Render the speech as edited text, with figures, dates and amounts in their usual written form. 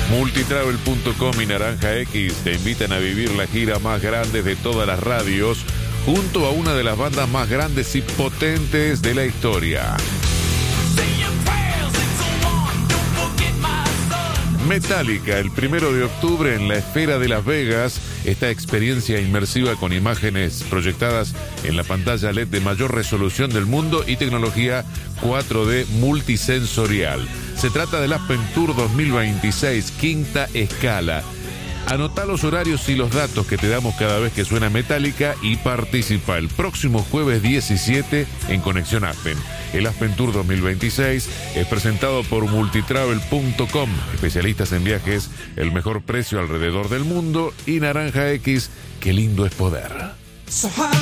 Multitravel.com y Naranja X te invitan a vivir la gira más grande de todas las radios junto a una de las bandas más grandes y potentes de la historia. Metallica, el 1 de octubre en la Esfera de Las Vegas. Esta experiencia inmersiva con imágenes proyectadas en la pantalla LED de mayor resolución del mundo y tecnología 4D multisensorial. Se trata del Aspen Tour 2026, quinta escala. Anotá los horarios y los datos que te damos cada vez que suena Metallica y participa el próximo jueves 17 en Conexión Aspen. El Aspen Tour 2026 es presentado por Multitravel.com, especialistas en viajes, el mejor precio alrededor del mundo, y Naranja X, qué lindo es poder.